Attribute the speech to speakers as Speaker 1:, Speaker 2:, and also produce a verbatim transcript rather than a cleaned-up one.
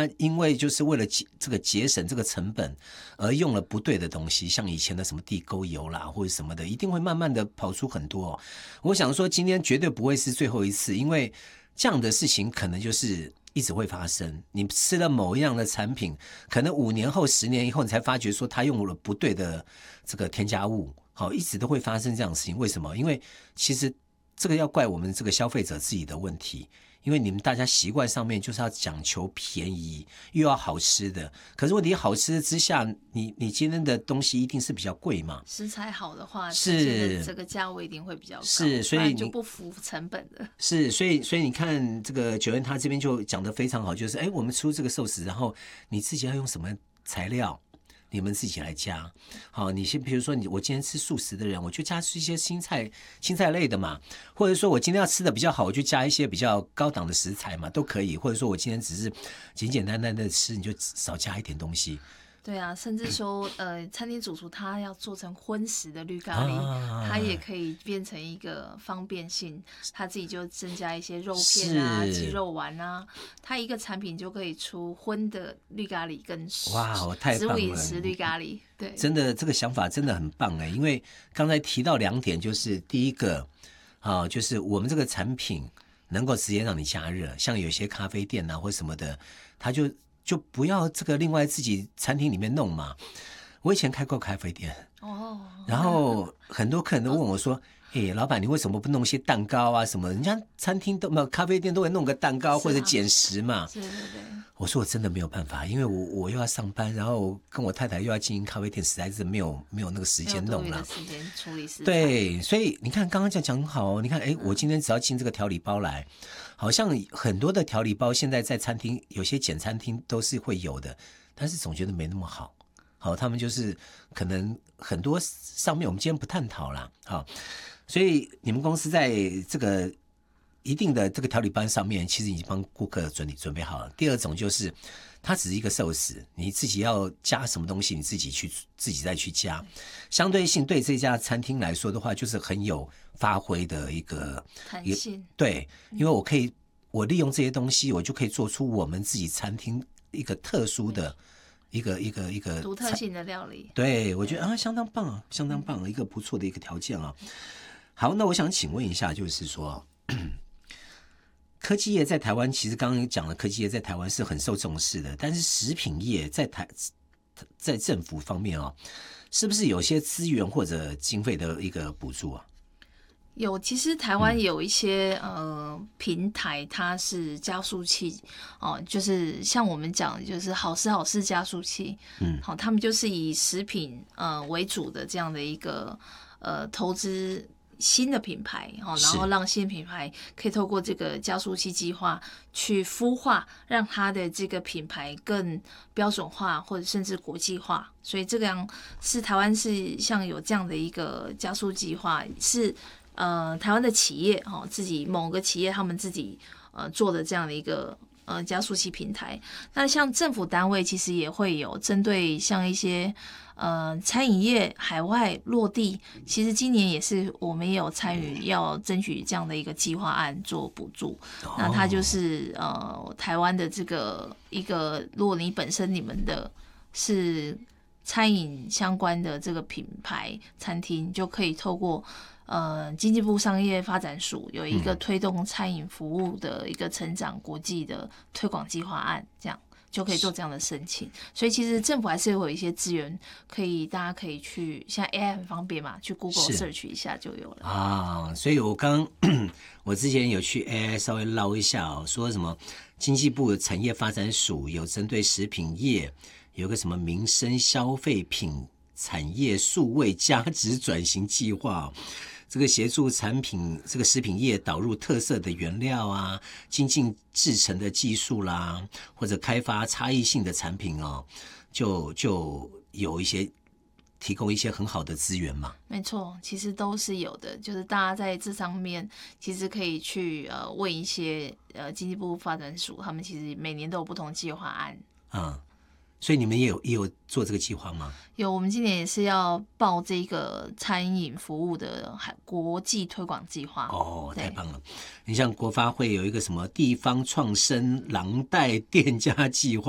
Speaker 1: 他因为就是为了这个节省这个成本而用了不对的东西，像以前的什么地沟油啦或者什么的，一定会慢慢的跑出很多、哦、我想说今天绝对不会是最后一次，因为这样的事情可能就是一直会发生。你吃了某一样的产品，可能五年后十年以后你才发觉说他用了不对的这个添加物，好，一直都会发生这样的事情。为什么？因为其实这个要怪我们这个消费者自己的问题，因为你们大家习惯上面就是要讲求便宜又要好吃的，可是问题好吃的之下，你你今天的东西一定是比较贵嘛，
Speaker 2: 食材好的话
Speaker 1: 是
Speaker 2: 这个价位一定会比较高，
Speaker 1: 是，所以
Speaker 2: 就不符成本的。
Speaker 1: 是，所以所以你看这个九恩他这边就讲得非常好，就是哎，我们出这个寿司，然后你自己要用什么材料，你们自己来加。好，你先比如说你我今天吃素食的人，我就加一些青菜青菜类的嘛，或者说我今天要吃的比较好，我就加一些比较高档的食材嘛，都可以。或者说我今天只是简简单单的吃，你就少加一点东西。
Speaker 2: 对啊，甚至说，呃，餐厅主厨他要做成荤食的绿咖喱，啊、他也可以变成一个方便性，他自己就增加一些肉片啊、鸡肉丸啊，他一个产品就可以出荤的绿咖喱跟
Speaker 1: 哇，太棒了！
Speaker 2: 植物饮食绿咖喱，对，
Speaker 1: 真的这个想法真的很棒哎，因为刚才提到两点，就是第一个啊，就是我们这个产品能够直接让你加热，像有些咖啡店啊或什么的，他就。就不要这个另外自己餐厅里面弄嘛。我以前开过咖啡店，哦，然后很多客人都问我说：“哎、欸，老板，你为什么不弄些蛋糕啊什么？人家餐厅都没有，咖啡店都会弄个蛋糕或者减食嘛。”
Speaker 2: 是、啊、对对对。
Speaker 1: 我说我真的没有办法，因为我我又要上班，然后跟我太太又要经营咖啡店，实在是没有没有那个时间弄了。
Speaker 2: 没有多余的时间处理食材。
Speaker 1: 对，所以你看刚刚讲讲很好哦。你看，哎，我今天只要进这个调理包来。好像很多的调理包现在在餐厅有些简餐厅都是会有的，但是总觉得没那么好。好，他们就是可能很多上面我们今天不探讨啦。好，所以你们公司在这个一定的这个调理班上面，其实已经帮顾客准备准备好了。第二种就是它只是一个寿司，你自己要加什么东西，你自己去自己再去加。相对性对这家餐厅来说的话，就是很有发挥的一个
Speaker 2: 弹性。
Speaker 1: 对，因为我可以我利用这些东西，我就可以做出我们自己餐厅一个特殊的一个一个一个
Speaker 2: 独特性的料理。
Speaker 1: 对，我觉得啊相当棒啊，相当棒，一个不错的一个条件啊。好，那我想请问一下，就是说。科技业在台湾，其实刚刚讲了，科技业在台湾是很受重视的，但是食品业在台在政府方面哦，是不是有些资源或者经费的一个补助啊？
Speaker 2: 有，其实台湾有一些、嗯、呃平台，它是加速器哦，就是像我们讲的，就是好食好事加速器，嗯，好，他们就是以食品呃为主的这样的一个呃投资。新的品牌，然后让新品牌可以透过这个加速器计划去孵化，让它的这个品牌更标准化，或者甚至国际化。所以这个样是台湾是像有这样的一个加速计划，是呃台湾的企业哦自己某个企业他们自己呃做的这样的一个。呃，加速器平台，那像政府单位其实也会有针对像一些呃餐饮业海外落地，其实今年也是我们也有参与，要争取这样的一个计划案做补助。哦、那它就是呃台湾的这个一个，如果你本身你们的是餐饮相关的这个品牌餐厅，就可以透过。呃，经济部商业发展署有一个推动餐饮服务的一个成长国际的推广计划案，这样就可以做这样的申请。所以其实政府还是有一些资源，可以大家可以去，现在 A I 很方便嘛，去 Google search 一下就有了
Speaker 1: 啊。所以我刚我之前有去 A I 稍微捞一下哦，说什么经济部产业发展署有针对食品业有个什么民生消费品产业数位价值转型计划。这个协助产品这个食品业导入特色的原料啊，精进制成的技术啦，或者开发差异性的产品哦，就就有一些提供一些很好的资源嘛。
Speaker 2: 没错，其实都是有的，就是大家在这上面其实可以去呃问一些呃经济部发展署，他们其实每年都有不同计划案。
Speaker 1: 嗯。所以你们也有也有做这个计划吗？
Speaker 2: 有，我们今年也是要报这个餐饮服务的国际推广计划。
Speaker 1: 哦，太棒了！你像国发会有一个什么地方创生廊带店家计划。